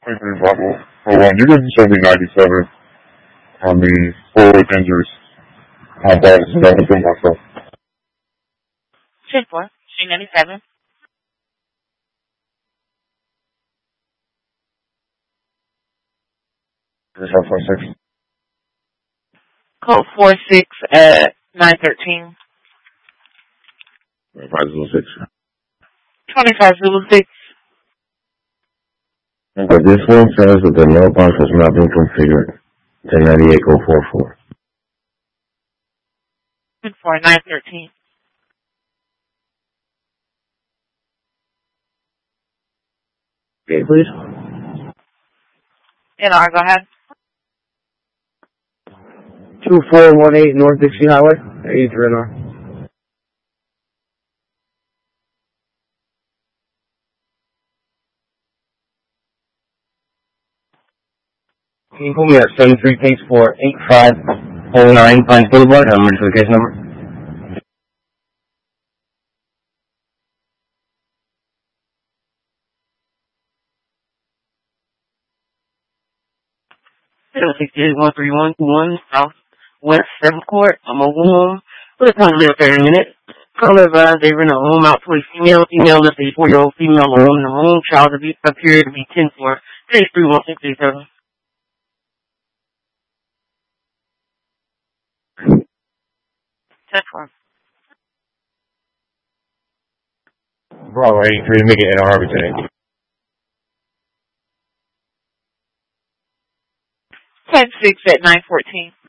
23 Bravo. Hold on, you can show me 97 on the forward injuries. How bad is that within myself? 10-4, Street 97. Is that 46? Code 46 at 913. 2506. 2506. But this one says that the mailbox has not been configured. 1098-044. 10-4, 913. Okay, please. NR, go ahead. 2418 North Dixie Highway. 83 NR. Can you pull me at 73 Pace for 8509 Pines Boulevard? I'm ready for the case number. South West 7th Court. I'm a woman with a time live 30 minutes. Call advised they rent a home out to a female. Female left a 4-year-old female alone in the room. Child abuse appeared to be 10-4. Case 31637. Bravo 83, make it NR today. 10-6 at 914.